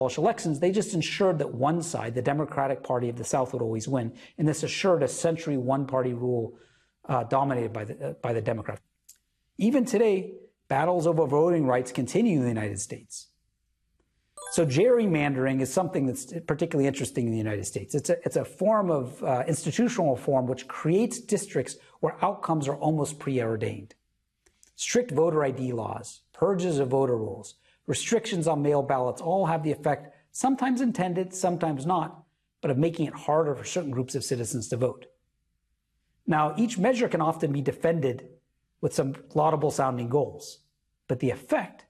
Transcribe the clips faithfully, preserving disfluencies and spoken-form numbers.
elections, they just ensured that one side, the Democratic Party of the South, would always win. And this assured a century one-party rule uh, dominated by the, uh, by the Democrats. Even today, battles over voting rights continue in the United States. So gerrymandering is something that's particularly interesting in the United States. It's a, it's a form of uh, institutional reform which creates districts where outcomes are almost preordained. Strict voter I D laws, purges of voter rolls, restrictions on mail ballots all have the effect, sometimes intended, sometimes not, but of making it harder for certain groups of citizens to vote. Now, each measure can often be defended with some laudable sounding goals, but the effect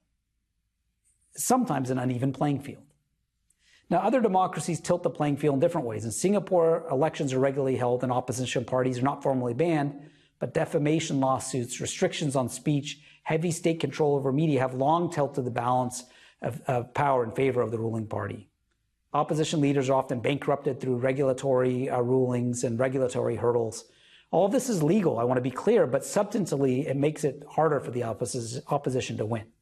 is sometimes an uneven playing field. Now, other democracies tilt the playing field in different ways. In Singapore, elections are regularly held and opposition parties are not formally banned, but defamation lawsuits, restrictions on speech, heavy state control over media have long tilted the balance of, of power in favor of the ruling party. Opposition leaders are often bankrupted through regulatory uh, rulings and regulatory hurdles. All of this is legal, I want to be clear, but substantively it makes it harder for the opposition to win.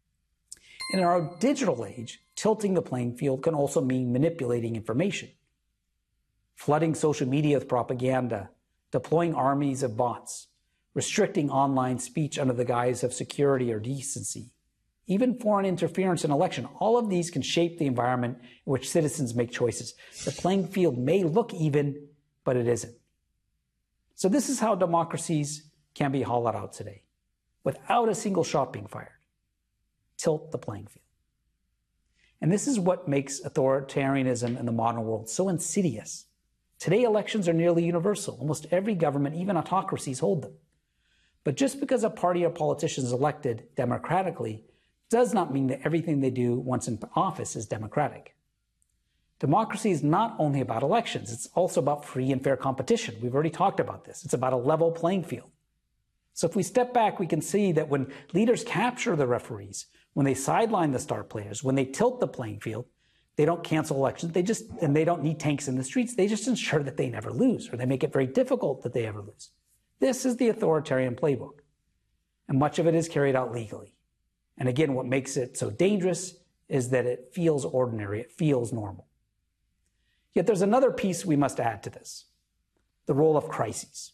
In our digital age, tilting the playing field can also mean manipulating information, flooding social media with propaganda, deploying armies of bots, restricting online speech under the guise of security or decency, even foreign interference in election. All of these can shape the environment in which citizens make choices. The playing field may look even, but it isn't. So this is how democracies can be hollowed out today, without a single shot being fired. Tilt the playing field. And this is what makes authoritarianism in the modern world so insidious. Today, elections are nearly universal. Almost every government, even autocracies, hold them. But just because a party or politician is elected democratically does not mean that everything they do once in office is democratic. Democracy is not only about elections, it's also about free and fair competition. We've already talked about this. It's about a level playing field. So if we step back, we can see that when leaders capture the referees, when they sideline the star players, when they tilt the playing field, they don't cancel elections. They just, and they don't need tanks in the streets. They just ensure that they never lose, or they make it very difficult that they ever lose. This is the authoritarian playbook. And much of it is carried out legally. And again, what makes it so dangerous is that it feels ordinary. It feels normal. Yet there's another piece we must add to this, the role of crises.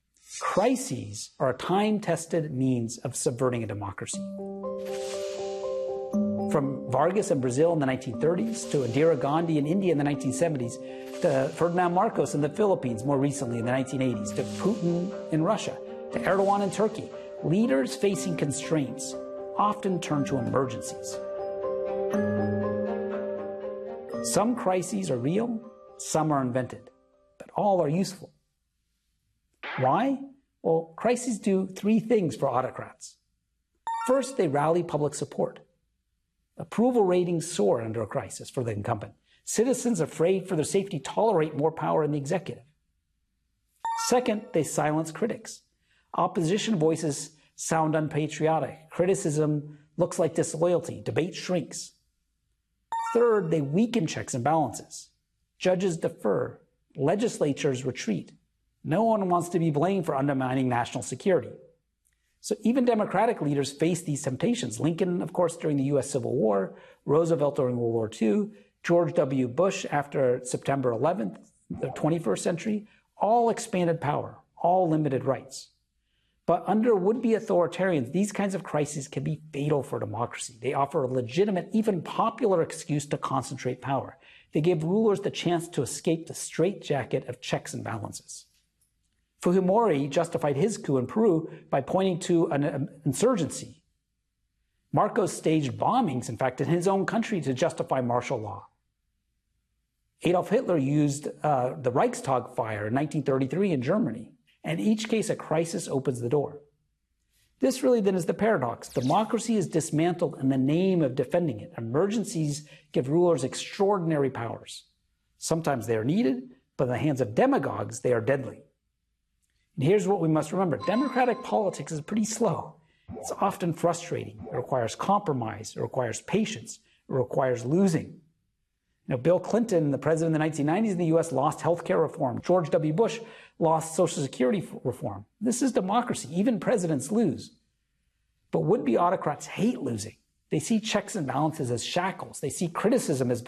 Crises are a time-tested means of subverting a democracy. From Vargas in Brazil in the nineteen thirties, to Indira Gandhi in India in the nineteen seventies, to Ferdinand Marcos in the Philippines more recently in the nineteen eighties, to Putin in Russia, to Erdogan in Turkey, leaders facing constraints often turn to emergencies. Some crises are real, some are invented, but all are useful. Why? Well, crises do three things for autocrats. First, they rally public support. Approval ratings soar under a crisis for the incumbent. Citizens afraid for their safety tolerate more power in the executive. Second, they silence critics. Opposition voices sound unpatriotic. Criticism looks like disloyalty. Debate shrinks. Third, they weaken checks and balances. Judges defer. Legislatures retreat. No one wants to be blamed for undermining national security. So even democratic leaders face these temptations. Lincoln, of course, during the U S Civil War, Roosevelt during World War Two, George W. Bush after September eleventh, the twenty-first century, all expanded power, all limited rights. But under would-be authoritarians, these kinds of crises can be fatal for democracy. They offer a legitimate, even popular excuse to concentrate power. They give rulers the chance to escape the straitjacket of checks and balances. Fujimori justified his coup in Peru by pointing to an insurgency. Marcos staged bombings, in fact, in his own country to justify martial law. Adolf Hitler used uh, the Reichstag fire in nineteen thirty-three in Germany. And in each case, a crisis opens the door. This really then is the paradox. Democracy is dismantled in the name of defending it. Emergencies give rulers extraordinary powers. Sometimes they are needed, but in the hands of demagogues, they are deadly. And here's what we must remember. Democratic politics is pretty slow. It's often frustrating. It requires compromise. It requires patience. It requires losing. You know, Bill Clinton, the president in the nineteen nineties in the U S, lost health care reform. George W. Bush lost Social Security reform. This is democracy. Even presidents lose. But would-be autocrats hate losing. They see checks and balances as shackles. They see criticism as